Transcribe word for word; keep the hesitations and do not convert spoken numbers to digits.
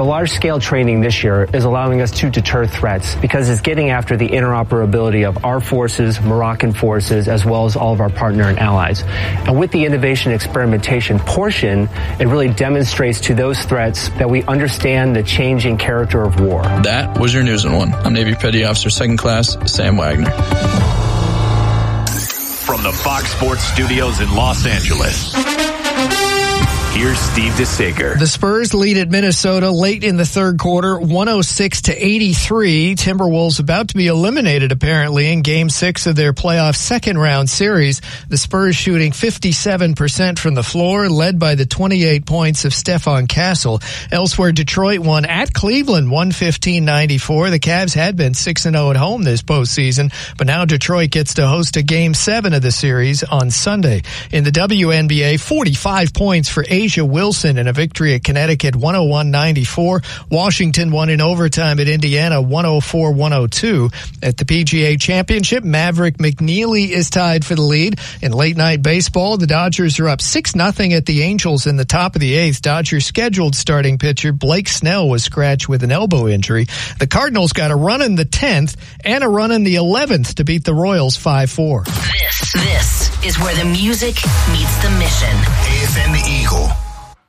large-scale training this year is allowing us to deter threats because it's getting after the interoperability of our forces, Moroccan forces, as well as all of our partner and allies. And with the innovation experimentation portion, it really demonstrates to those threats that we understand the changing character of war. That was your News in One. I'm Navy Petty Officer Second Class Sam Wagner. From the Fox Sports Studios in Los Angeles, here's Steve DeSager. The Spurs lead at Minnesota late in the third quarter, one oh six to eighty-three. Timberwolves about to be eliminated, apparently, in Game six of their playoff second-round series. The Spurs shooting fifty-seven percent from the floor, led by the twenty-eight points of Stephon Castle. Elsewhere, Detroit won at Cleveland, one fifteen ninety-four. The Cavs had been six and oh at home this postseason, but now Detroit gets to host a Game seven of the series on Sunday. In the W N B A, forty-five points for Asia Wilson in a victory at Connecticut, one oh one ninety-four. Washington won in overtime at Indiana, one oh four one oh two. At the P G A Championship, Maverick McNeely is tied for the lead. In late-night baseball, the Dodgers are up six nothing at the Angels in the top of the eighth. Dodgers scheduled starting pitcher Blake Snell was scratched with an elbow injury. The Cardinals got a run in the tenth and a run in the eleventh to beat the Royals five four. This, this is where the music meets the mission. A F M Eagle.